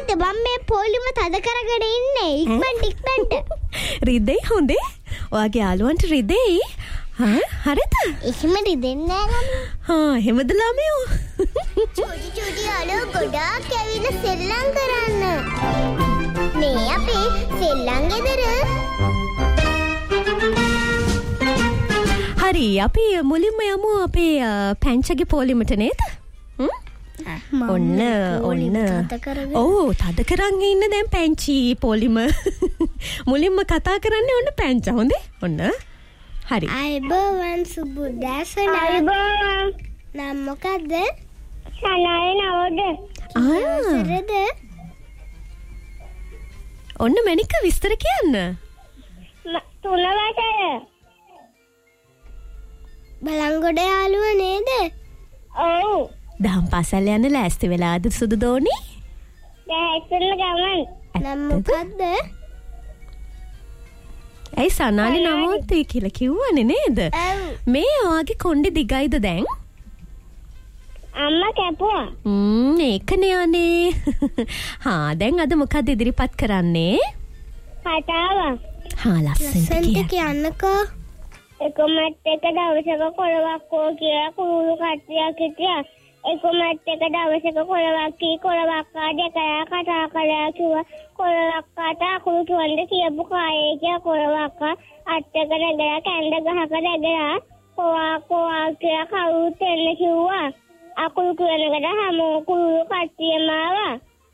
නේද මම මේ පොලිම තද කරගෙන ඉන්නේ ඉක්මනට රිදෙයි හොඳේ ඔයාගේ යාළුවන්ට රිදෙයි හරිද එහෙම රිදෙන්නේ නැහැ එහෙමද ළමයෝ චූටි යාළුවෝ ගොඩාක් ඇවිල්ලා සෙල්ලම් කරන්න මේ අපේ සෙල්ලම් ගෙදර හරි අපි මුලින්ම යමු අපේ පැංචගේ පොලිමට නේද ඔන්න තද කරන් ඉන්න දැන් පැංචි පොලිම මුලින්ම කතා කරන්නේ ඔන්න පැංච හොඳේ ඔන්න හරි අයබෝවන් සුබුදෑසන අයබෝවන් නම් මොකද්ද සනාය නවද සරද ඔන්න මැනික විස්තර කියන්න 3 වසර බලංගොඩ යාළුව නේද ඔව් දහම් පාසල් යන්න ලෑස්ති වෙලාද සුදු දෝනි දැන් ගමන් නම් මොකද්ද ඇයි සනාලි නමෝත්තේ කියලා කිව්වනේ නේද මේ ඔයාගේ කොණ්ඩේ දිගයිද දැන් අම්මා කැපුවා ඒකනේ අනේ දැන් අද මොකද ඉදිරිපත් කරන්නේ කතාව ලස්සනට කියන්නකෝ එකමත් එක දවසක කොළවක්කෝ කියලා කුරුළු කට්ටියක් හිටියා එකමත් එක දවසක කොළවක්කා දෙකලා කතා කළා කිව්වා කොළවක්කාට අකුරු කියන්න කියපු කායේ කියලා කොළවක්කා අත්තක නැගලා කැඳ ගහක නැගලා කොවා කියලා කවුරුත් එන්න කිව්වා අකුරු කියනකට හැම කුරුළු කට්ටියම ආවා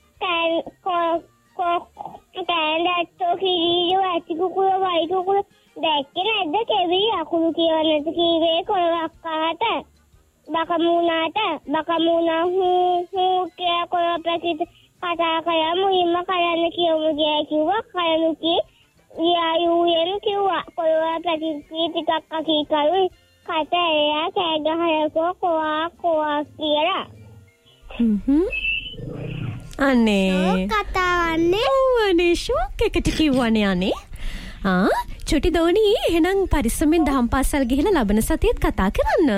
කැඳැත්තෝ කිරියෝ ඇති කුකුල වයි කුකුල දැක්කේ නැද්ද කෙවිලි අකුරු කියවන්නට කීවේ කොළවක්කාට බකමුණා හූ කියලා කොළපැකිට කතා කළා මුලින්ම කරන්න කියමු කිව්වා කරනු යායුයෙන් කිව්වා කොළපැකිට ටිකක් අකීකරු කට එයා කෑ ගහලා කොවා කියලා අනේ කතාවන්නේ අනේ ෂොක් එකට කිව්වනේ අනේ චුටි දෝනි එහෙනම් පරිස්සමෙන් දහම් පාසල් ගිහලා ලබන සතියේත් කතා කරන්න.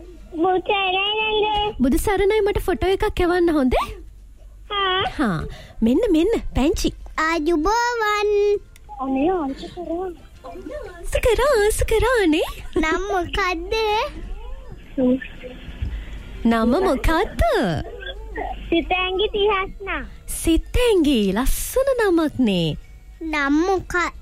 බුදු සරණයි මට ෆොටෝ එකක් එවන්න හොඳේ? මෙන්න පැංචි. ආයුබෝවන්. අනේ සකරානේ. නම මොකද්ද? නම මොකද්ද? සිතැංගි තිහස්නා. සිතැංගි ලස්සන නමක් නේ. නම් මොකක්ද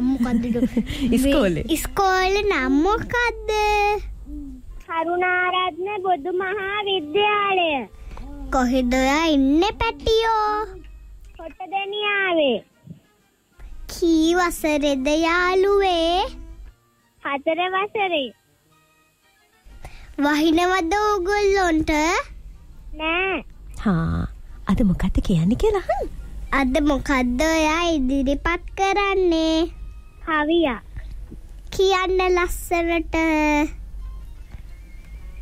ඉස්කෝලේ නම් මොකක්ද කරුණාරත්න බොදු මහා විද්‍යාලය කොහෙද ඔයා ඉන්නේ පැටියෝ කොටදෙනියාවේ කී වසරේද යාළුවේ 4 වසරේ වහිනවද ඕගොල්ලොන්ට නෑ අද මොකක්ද කියන්නේ කියලා අද මොකද්ද ඔයා ඉදිරිපත් කරන්නේ? කවියක්. කියන්න ලස්සනට.